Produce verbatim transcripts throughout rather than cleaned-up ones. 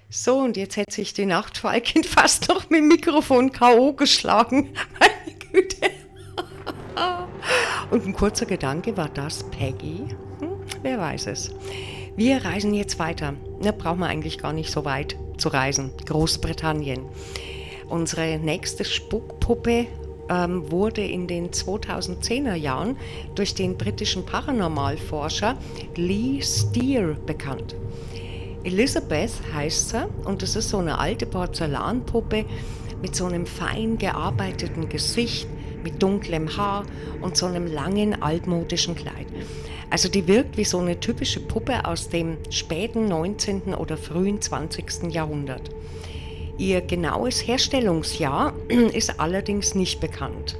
So, und jetzt hätte sich die Nachtfalkin fast noch mit dem Mikrofon K O geschlagen. Meine Güte. Und ein kurzer Gedanke, war das Peggy? Hm, wer weiß es. Wir reisen jetzt weiter. Da brauchen wir eigentlich gar nicht so weit zu reisen. Großbritannien. Unsere nächste Spukpuppe ähm, wurde in den zweitausendzehner Jahren durch den britischen Paranormalforscher Lee Steer bekannt. Elizabeth heißt sie und es ist so eine alte Porzellanpuppe mit so einem fein gearbeiteten Gesicht, mit dunklem Haar und so einem langen altmodischen Kleid. Also die wirkt wie so eine typische Puppe aus dem späten neunzehnten oder frühen zwanzigsten Jahrhundert. Ihr genaues Herstellungsjahr ist allerdings nicht bekannt.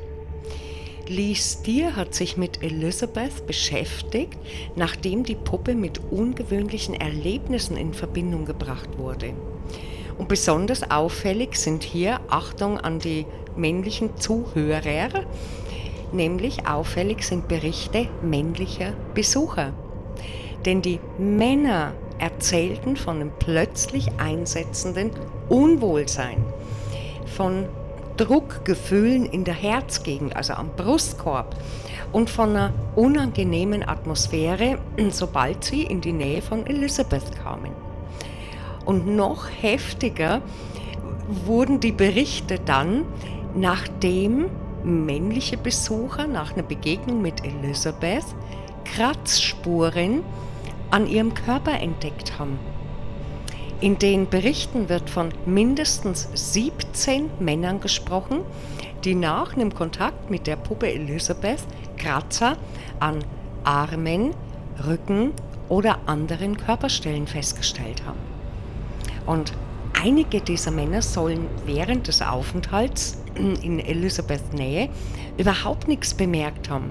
Lee Steer hat sich mit Elizabeth beschäftigt, nachdem die Puppe mit ungewöhnlichen Erlebnissen in Verbindung gebracht wurde. Und besonders auffällig sind hier, Achtung an die männlichen Zuhörer, nämlich auffällig sind Berichte männlicher Besucher. Denn die Männer erzählten von einem plötzlich einsetzenden Unwohlsein, von Druckgefühlen in der Herzgegend, also am Brustkorb, und von einer unangenehmen Atmosphäre, sobald sie in die Nähe von Elizabeth kamen. Und noch heftiger wurden die Berichte dann, nachdem männliche Besucher nach einer Begegnung mit Elizabeth Kratzspuren an ihrem Körper entdeckt haben. In den Berichten wird von mindestens siebzehn Männern gesprochen, die nach einem Kontakt mit der Puppe Elizabeth Kratzer an Armen, Rücken oder anderen Körperstellen festgestellt haben. Und einige dieser Männer sollen während des Aufenthalts in Elizabeths Nähe überhaupt nichts bemerkt haben.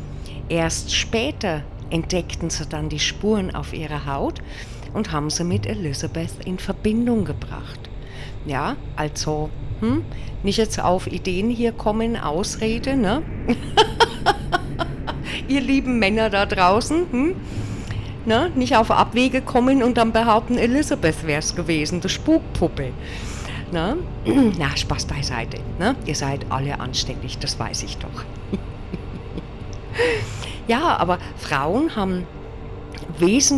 Erst später entdeckten sie dann die Spuren auf ihrer Haut und haben sie mit Elizabeth in Verbindung gebracht. Ja, also, hm, nicht jetzt auf Ideen hier kommen, Ausrede, ne? Ihr lieben Männer da draußen, hm? Ne? Nicht auf Abwege kommen und dann behaupten, Elizabeth wäre es gewesen, die Spukpuppe. Ne? Na, Spaß beiseite, ne? Ihr seid alle anständig, das weiß ich doch. Ja, aber Frauen haben wesentlich